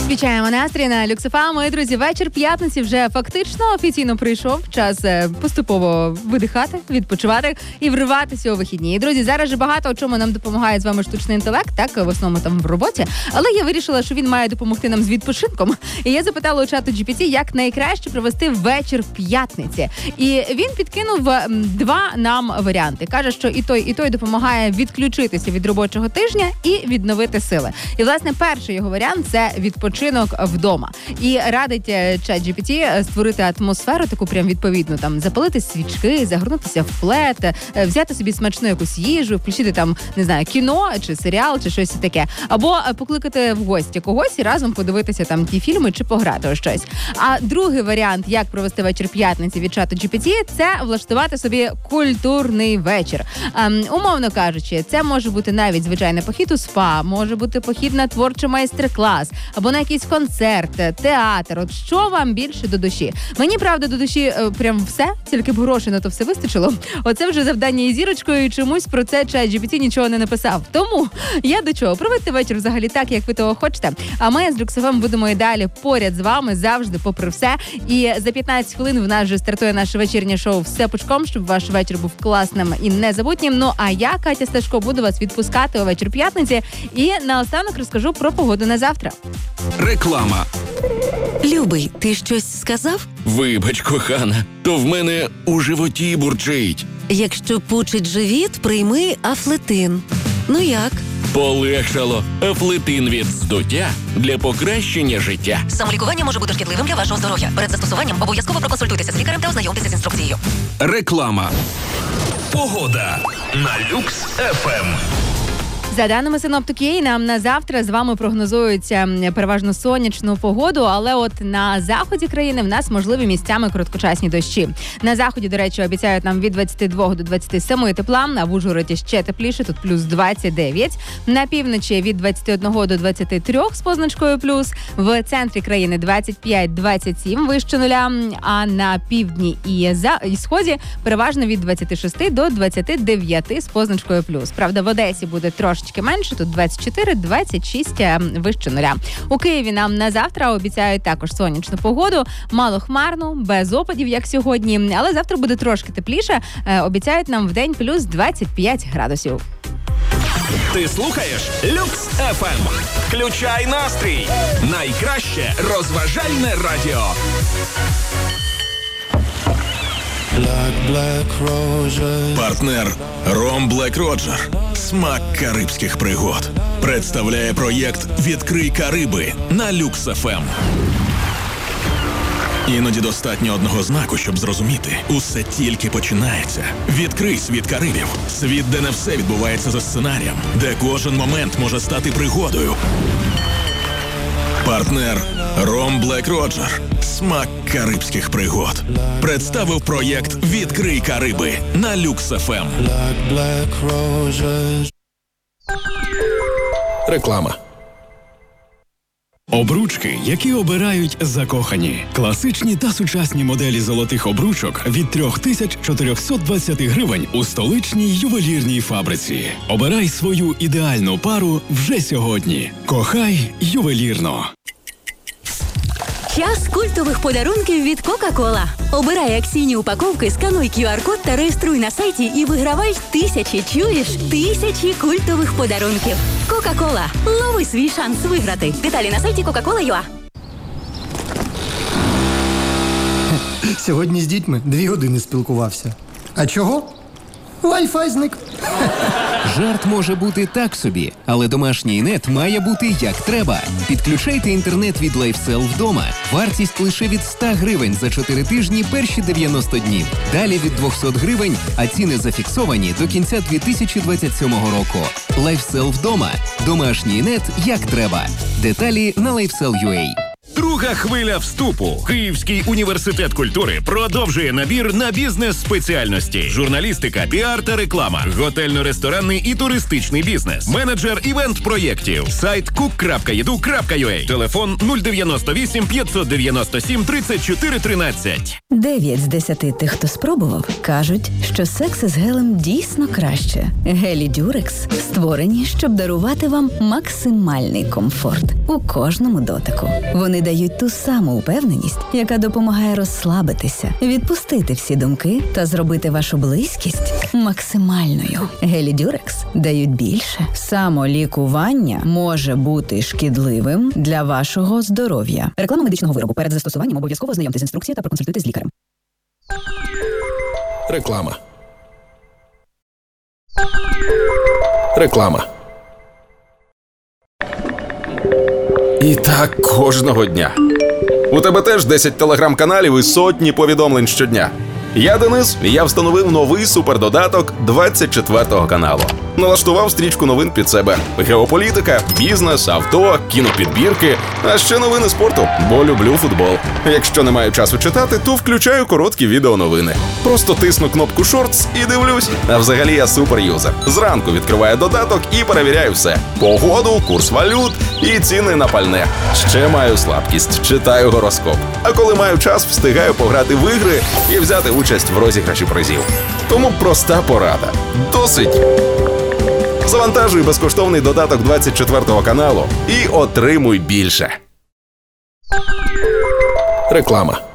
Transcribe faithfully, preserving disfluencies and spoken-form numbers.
Підвічаємо настрій на Люкс еф ем. Мої друзі, вечір п'ятниці вже фактично офіційно прийшов. Час поступово видихати, відпочивати і вриватися у вихідні. І, друзі, зараз же багато у чому нам допомагає з вами штучний інтелект, так, в основному там в роботі. Але я вирішила, що він має допомогти нам з відпочинком. І я запитала у чату джі пі ті, як найкраще провести вечір п'ятниці. І він підкинув два нам варіанти. Каже, що і той, і той допомагає відключитися від робочого тижня і відновити сили. І, власне, перший його варіант – це відпочинок вдома. І радить чат джі пі ті створити атмосферу таку прям відповідну, там, запалити свічки, загорнутися в плед, взяти собі смачну якусь їжу, включити там, не знаю, кіно чи серіал, чи щось таке. Або покликати в гості когось і разом подивитися там ті фільми чи пограти у щось. А другий варіант, як провести вечір п'ятниці від чату джі пі ті, це влаштувати собі культурний вечір. Ем, умовно кажучи, це може бути навіть звичайний похід у спа, може бути похід на творчий майстер-клас, або на якийсь концерт, театр. От що вам більше до душі? Мені, правда, до душі е, прям все, тільки б грошей на то все вистачило. Оце вже завдання із зірочкою, і чомусь про це чат джі пі ті нічого не написав. Тому я до чого? Проведьте вечір взагалі так, як ви того хочете. А ми з Люкс еф ем будемо і далі поряд з вами, завжди, попри все. І за п'ятнадцять хвилин в нас вже стартує наше вечірнє шоу «Все пучком», щоб ваш вечір був класним і незабутнім. Ну, а я, Катя Сташко, буду вас відпускати у вечір п'ятниці. І наостанок розкажу про погоду на завтра. Реклама. Любий, ти щось сказав? Вибач, кохана, то в мене у животі бурчить. Якщо пучить живіт, прийми Афлетин. Ну як? Полегшало. Афлетин від здуття для покращення життя. Самолікування може бути шкідливим для вашого здоров'я. Перед застосуванням обов'язково проконсультуйтеся з лікарем та ознайомтеся з інструкцією. Реклама. Погода на Люкс еф ем. За даними синоптики, нам на завтра з вами прогнозується переважно сонячну погоду, але от на заході країни в нас можливі місцями короткочасні дощі. На заході, до речі, обіцяють нам від двадцяти двох до двадцяти семи тепла, а в Ужгороді ще тепліше, тут плюс двадцять дев'ять. На півночі від двадцяти одного до двадцяти трьох з позначкою плюс. В центрі країни двадцять п'ять двадцять сім вище нуля, а на півдні і, за... і сході переважно від двадцяти шести до двадцяти дев'яти з позначкою плюс. Правда, в Одесі буде трошечки менше, тут двадцять чотири двадцять шість вище нуля. У Києві нам на завтра обіцяють також сонячну погоду, малохмарну, без опадів, як сьогодні, але завтра буде трошки тепліше, обіцяють нам в день плюс двадцять п'ять градусів. Ти слухаєш Люкс еф ем. Включай настрій. Найкраще розважальне радіо. Партнер Ром Блек Роджер. Смак карибських пригод. Представляє проєкт «Відкрий Кариби» на Люкс еф ем. Іноді достатньо одного знаку, щоб зрозуміти. Усе тільки починається. Відкрий світ Карибів. Світ, де не все відбувається за сценарієм. Де кожен момент може стати пригодою. Партнер Ром Блек Роджер. Смак карибських пригод. Представив проєкт «Відкрий Кариби» на Люкс еф ем. Реклама. Обручки, які обирають закохані. Класичні та сучасні моделі золотих обручок від три тисячі чотириста двадцять гривень у столичній ювелірній фабриці. Обирай свою ідеальну пару вже сьогодні. Кохай ювелірно. Час культових подарунків від Кока-Кола. Обирай акційні упаковки, скануй ку ар-код та реєструй на сайті і вигравай тисячі, чуєш, тисячі культових подарунків. Кока-Кола. Лови свій шанс виграти. Деталі на сайті кока кола крапка ю а. Сьогодні з дітьми дві години спілкувався. А чого? Wi-Fi зник. Жарт може бути так собі, але домашній нет має бути як треба. Підключайте інтернет від LifeSell вдома. Вартість лише від сто гривень за чотири тижні перші дев'яносто днів. Далі від двісті гривень, а ціни зафіксовані до кінця дві тисячі двадцять сьомого року. LifeSell вдома. Домашній нет як треба. Деталі на LifeSell крапка ю а. Друга хвиля вступу. Київський університет культури продовжує набір на бізнес-спеціальності. Журналістика, піар та реклама. Готельно-ресторанний і туристичний бізнес. Менеджер івент-проєктів. Сайт кук крапка і ду крапка ю а. Телефон нуль дев'яносто вісім п'ятсот дев'яносто сім тридцять чотири тринадцять. Дев'ять з десяти тих, хто спробував, кажуть, що секс із гелем дійсно краще. Гелі Дюрекс створені, щоб дарувати вам максимальний комфорт у кожному дотику. Вони дають ту саму впевненість, яка допомагає розслабитися, відпустити всі думки та зробити вашу близькість максимальною. Гелі Дюрекс дають більше. Самолікування може бути шкідливим для вашого здоров'я. Реклама медичного виробу. Перед застосуванням обов'язково ознайомтесь з інструкцією та проконсультуйтесь з лікарем. Реклама. Реклама. І так кожного дня. У тебе теж десять телеграм-каналів і сотні повідомлень щодня. Я Денис, і я встановив новий супердодаток двадцять четвертого каналу. Налаштував стрічку новин під себе. Геополітика, бізнес, авто, кінопідбірки, а ще новини спорту, бо люблю футбол. Якщо не маю часу читати, то включаю короткі відеоновини. Просто тисну кнопку «Шортс» і дивлюсь. А взагалі я суперюзер. Зранку відкриваю додаток і перевіряю все. Погоду, курс валют і ціни на пальне. Ще маю слабкість, читаю гороскоп. А коли маю час, встигаю пограти в ігри і взяти участь в розіграші призів. Тому проста порада. Досить! Завантажуй безкоштовний додаток двадцять четвертого каналу і отримуй більше. Реклама.